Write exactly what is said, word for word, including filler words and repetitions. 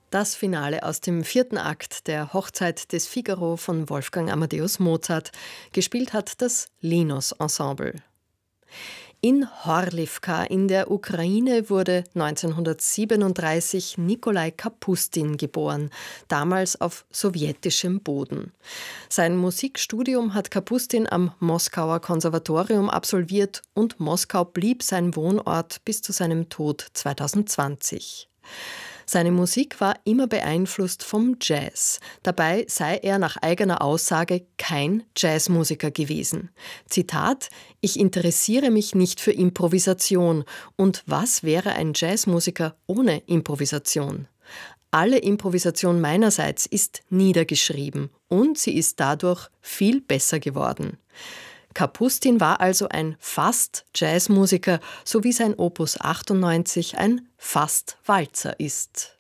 Das Finale aus dem vierten Akt der Hochzeit des Figaro von Wolfgang Amadeus Mozart. Gespielt hat das Linos Ensemble. In Horlivka in der Ukraine wurde neunzehnhundertsiebenunddreißig Nikolai Kapustin geboren, damals auf sowjetischem Boden. Sein Musikstudium hat Kapustin am Moskauer Konservatorium absolviert und Moskau blieb sein Wohnort bis zu seinem Tod zweitausendzwanzig. Seine Musik war immer beeinflusst vom Jazz. Dabei sei er nach eigener Aussage kein Jazzmusiker gewesen. Zitat: Ich interessiere mich nicht für Improvisation. Und was wäre ein Jazzmusiker ohne Improvisation? Alle Improvisation meinerseits ist niedergeschrieben und sie ist dadurch viel besser geworden. Kapustin war also ein Fast-Jazzmusiker, so wie sein Opus achtundneunzig ein Fast-Walzer ist.